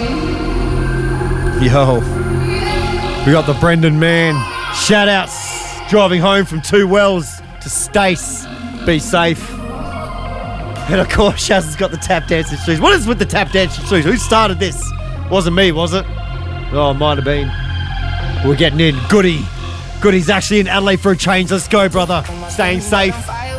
Yo, we got the Brendan man. Shout outs. Driving home from Two Wells to Stace. Be safe. And of course, Shaz has got the tap dancing shoes. What is with the tap dancing shoes? Who started this? Wasn't me, was it? Oh, it might have been. We're getting in. Goody. Goody's actually in Adelaide for a change. Let's go, brother. Staying safe.